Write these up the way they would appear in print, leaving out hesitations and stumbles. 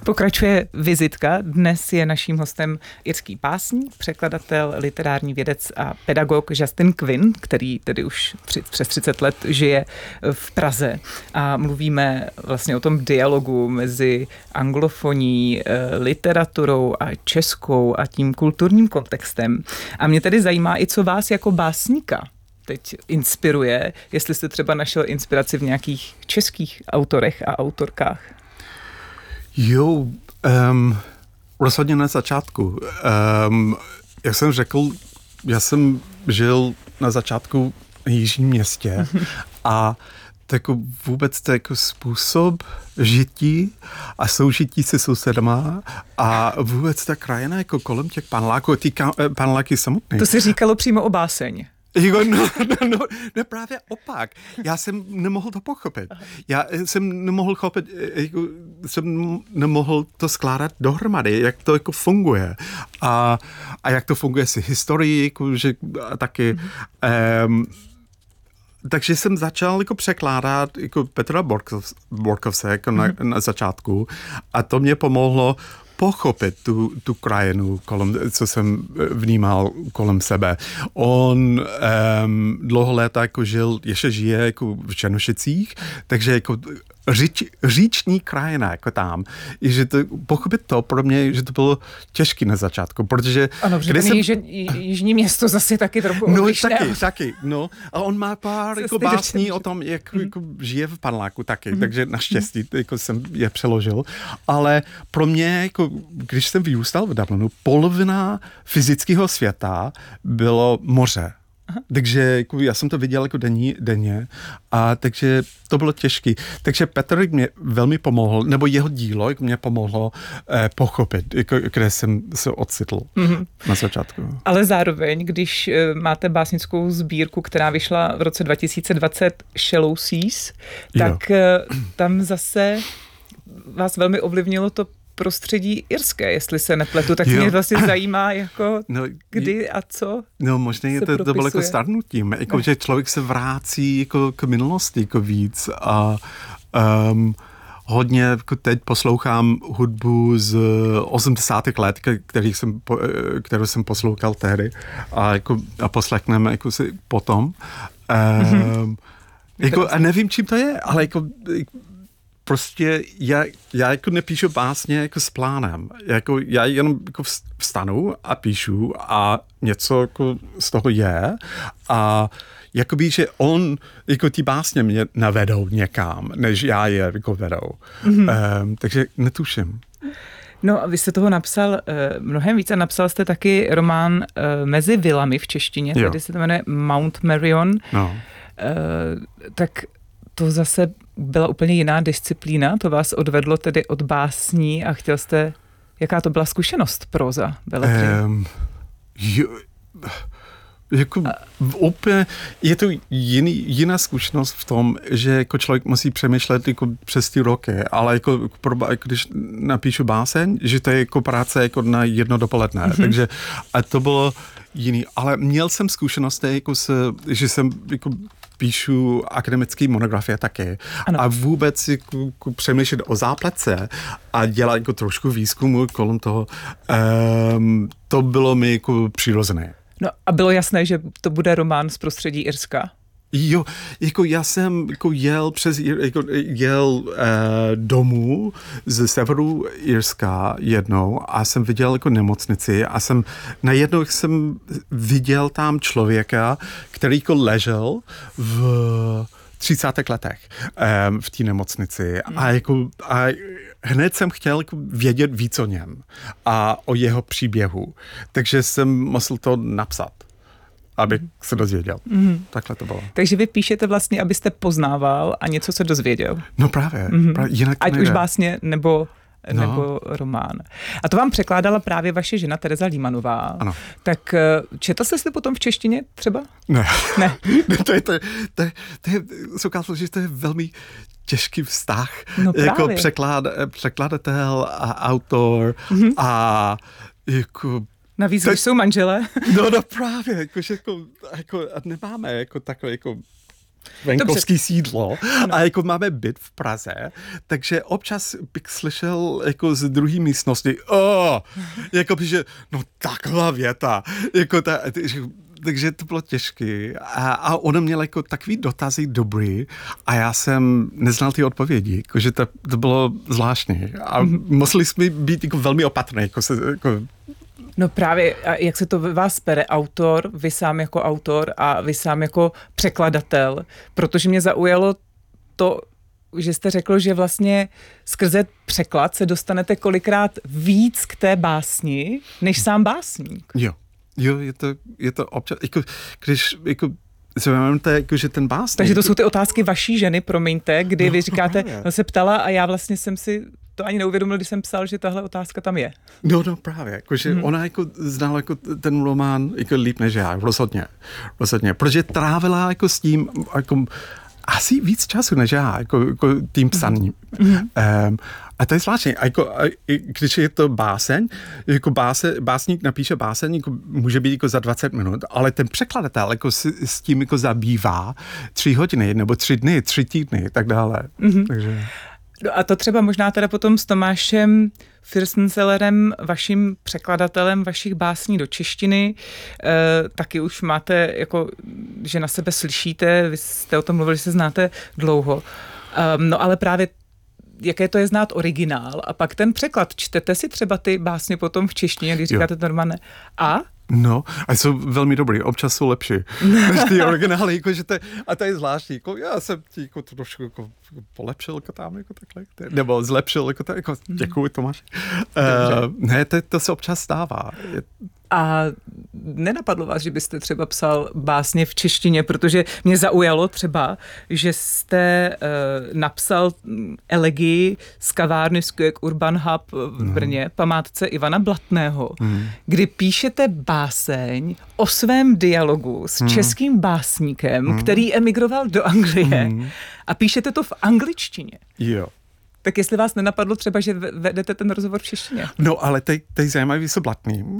Pokračuje vizitka. Dnes je naším hostem irský básník, překladatel, literární vědec a pedagog Justin Quinn, který tedy už přes 30 let žije v Praze. A mluvíme vlastně o tom dialogu mezi anglofoní, literaturou a českou a tím kulturním kontextem. A mě tedy zajímá i, co vás jako básníka teď inspiruje, jestli jste třeba našel inspiraci v nějakých českých autorech a autorkách. Jo, rozhodně na začátku. Jak jsem řekl, já jsem žil na začátku v Jižním Městě a tako vůbec to jako způsob žití a soužití se sousedama a vůbec ta krajina jako kolem těch paneláků, ty paneláky samotný. To se říkalo přímo o báseň. No, právě opak. Já jsem nemohl to pochopit. Já jsem nemohl chopit, jsem nemohl to skládat dohromady, jak to jako funguje. A jak to funguje si historií, jako, že taky... Takže jsem začal jako překládat jako Petra Borkovce jako na začátku a to mě pomohlo pochopit tu krajinu, co jsem vnímal kolem sebe. On dlouho léta jako žil, ještě žije jako v Černošicích, takže jako říční krajina jako tam. I že to, pochopit to pro mě, že to bylo těžké na začátku, protože... Ano, protože Jižní Město zase taky trochu odlišné. Taky. No, a on má pár jako básní o tom, jak jako žije v paneláku taky, takže naštěstí jako jsem je přeložil. Ale pro mě, jako, když jsem vyrůstal v Dublinu, polovina fyzického světa bylo moře. Aha. Takže jako, já jsem to viděl jako denně a takže to bylo těžké. Takže Petr mě velmi pomohl, nebo jeho dílo mě pomohlo pochopit, jako, kde jsem se ocitl na začátku. Ale zároveň, když máte básnickou sbírku, která vyšla v roce 2020 Shallow Seas, tak tam zase vás velmi ovlivnilo to prostředí irské, jestli se nepletu, tak mě vlastně zajímá, jako kdy a co. No možná je to bylo jako starnutím, jako, že člověk se vrátí jako k minulosti jako víc a hodně jako teď poslouchám hudbu z 80. let, kterou jsem poslouchal tehdy a poslechneme jako si potom. Jako, a nevím, čím to je, ale jako prostě já jako nepíšu básně jako s plánem. Jako, já jenom jako vstanu a píšu a něco jako z toho je a jakoby, že on, jako ty básně mě navedou někam, než já je jako vedou. Takže netuším. No a vy jste toho napsal mnohem víc a napsal jste taky román Mezi vilami v češtině, tady se to jmenuje Mount Marion. No. Tak to zase byla úplně jiná disciplína, to vás odvedlo tedy od básní a chtěl jste, jaká to byla zkušenost próza beletrie? Jako úplně, je to jiná zkušenost v tom, že jako člověk musí přemýšlet jako přes ty roky, ale jako když napíšu báseň, že to je jako práce jako na jedno dopoledne, takže a to bylo jiný, ale měl jsem zkušenost jako že jsem jako píšu akademické monografie taky. Ano. A vůbec jako přemýšlet o zápletce a dělat jako trošku výzkumu kolem toho, to bylo mi jako přirozené. No a bylo jasné, že to bude román z prostředí Irska? Jo, jako já jsem jako jel domů ze severu Irska jednou a jsem viděl jako nemocnici a najednou jsem viděl tam člověka, který jako ležel v 30. letech v té nemocnici a hned jsem chtěl jako vědět víc o něm a o jeho příběhu, takže jsem musel to napsat, abych se dozvěděl. Takhle to bylo. Takže vy píšete vlastně, abyste poznával a něco se dozvěděl. No právě. Jinak ať už básně nebo román. A to vám překládala právě vaše žena Tereza Límanová. Ano. Tak četl jste si potom v češtině třeba? Ne. To ukázalo, že to je velmi těžký vztah. No jako překladatel a autor a jako navíc, když jsou manželé. No právě, jako nemáme jako takové jako venkovský sídlo a jako máme byt v Praze, takže občas bych slyšel jako z druhé místnosti, jako že, no taková věta, jako takže to bylo těžké a ona měla jako takový dotazy dobrý a já jsem neznal ty odpovědi, jakože to bylo zvláštní a museli jsme být jako velmi opatrní, jako No právě, jak se to ve vás pere, autor, vy sám jako autor a vy sám jako překladatel, protože mě zaujalo to, že jste řekl, že vlastně skrze překlad se dostanete kolikrát víc k té básni, než sám básník. Jo, je to občas, jako, když jako to jako, že ten básník. Takže to jsou ty otázky vaší ženy, promiňte, kdy vy říkáte, se ptala a já vlastně jsem si to ani neuvědomil, když jsem psal, že tahle otázka tam je. No právě, jakože ona jako znala jako ten román jako líp než já, rozhodně, protože trávila jako s tím jako asi víc času než já, jako tím psaním. A to je zvláštní, když je to báseň, jako básník napíše báseň, jako může být jako za 20 minut, ale ten překladatel jako s tím jako zabývá 3 hodiny, nebo 3 dny, 3 týdny, tak dále. Takže... No a to třeba možná teda potom s Tomášem Fürstensellerem, vaším překladatelem vašich básní do češtiny, taky už máte, jako, že na sebe slyšíte, vy jste o tom mluvili, že se znáte dlouho. No ale právě jaké to je znát originál a pak ten překlad. Čtete si třeba ty básně potom v češtině, když říkáte to normálně. A? No, a jsou velmi dobrý, občas jsou lepší než ty originály, jako, že a to je zvláštní, jako, já jsem ti jako trošku jako polepšil jako tam, jako takhle, nebo zlepšil, jako tak, jako děkuji Tomáš. Ne, to se občas stává. A nenapadlo vás, že byste třeba psal básně v češtině, protože mě zaujalo třeba, že jste napsal elegii z kavárny Skujek Urban Hub v Brně, památce Ivana Blatného, kdy píšete báseň o svém dialogu s českým básníkem, který emigroval do Anglie a píšete to v angličtině. Jo. Tak jestli vás třeba, že vedete ten rozhovor v češtině. No, ale teď zajímavý se Blatným,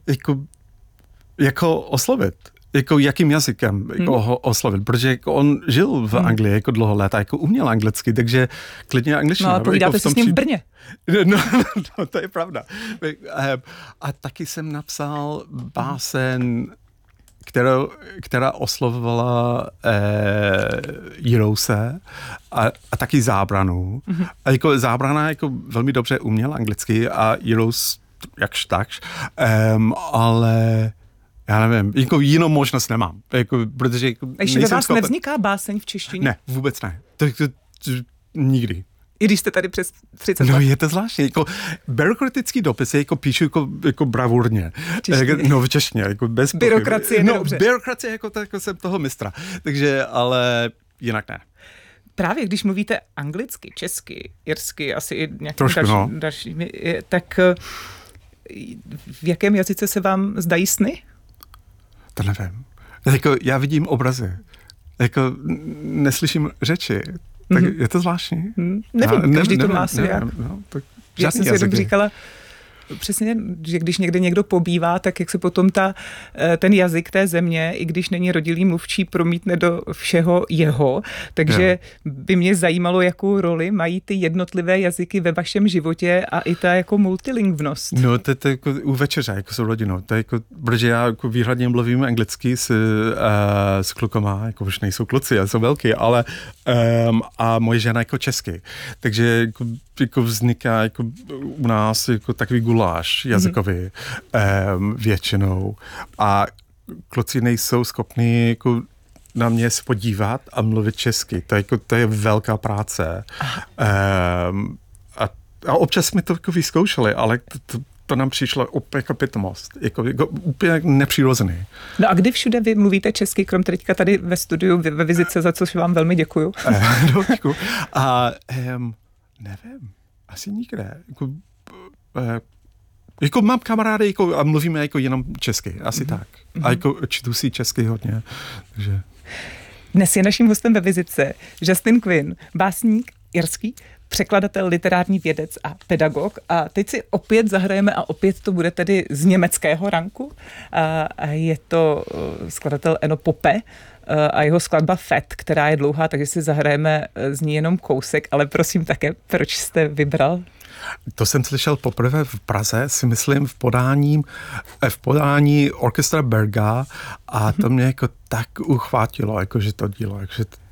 jako oslovit, jako jakým jazykem jako ho oslovit, protože jako on žil v Anglii jako dlouho let a jako uměl anglicky, takže klidně angličtina. No ale povídáte jako si s ním v Brně. No, to je pravda. A taky jsem napsal báseň, která oslovovala Jirouse a taky Zábranu. A jako Zábrana jako velmi dobře uměl anglicky a Jirous jakž takž, ale já nevím, jako jinou možnost nemám. Jako, protože jako ještě ve vás nevzniká báseň v češtině? Ne, vůbec ne. To nikdy. I když jste tady přes 30 let. No je to zvláštní, jako byrokratický dopis jako píšu jako bravurně. No v češtině, jako bez byrokracie dobře. Byrokracie jako jsem toho mistra. Takže, ale jinak ne. Právě když mluvíte anglicky, česky, irsky, asi i nějakými dalšími, tak v jakém jazyce se vám zdají sny? To nevím. Jako já vidím obrazy. Jako neslyším řeči. Tak je to zvláštní? Nevím, každý to má svůj jak. Já jsem si jenom říkala, přesně, že když někde někdo pobývá, tak jak se potom ten jazyk té země, i když není rodilý mluvčí, promítne do všeho jeho. Takže by mě zajímalo, jakou roli mají ty jednotlivé jazyky ve vašem životě a i ta jako multilingvnost. No, to je jako u večeře, jako s rodinou. To je jako, protože já jako výhradně mluvím anglicky s klukama, jako už nejsou kluci, já jsou velký, ale a moje žena jako česky. Takže jako vzniká jako u nás jako takový guláš jazykový většinou a kluci nejsou schopni jako na mě se podívat a mluvit česky. To je velká práce. A občas jsme to jako vyzkoušeli, ale to nám přišlo úplně jako pitomost. Jako úplně nepřirozený. No a kdy všude vy mluvíte česky, krom teďka tady ve studiu ve Vizice, za což vám velmi děkuju. No, děkuju. A nevím. Asi nikde. Jako mám kamarády jako, a mluvíme jako jenom česky. Asi tak. A jako čtu si česky hodně. Takže. Dnes je naším hostem ve Vizice Justin Quinn, básník irský, překladatel, literární vědec a pedagog. A teď si opět zahrajeme a opět to bude tedy z německého ranku. A je to skladatel Enno Poppe. a jeho skladba Fat, která je dlouhá, takže si zahrajeme z ní jenom kousek, ale prosím také, proč jste vybral? To jsem slyšel poprvé v Praze, si myslím, v podání orchestra Berga a to mě jako tak uchvátilo, jako že to dílo, takže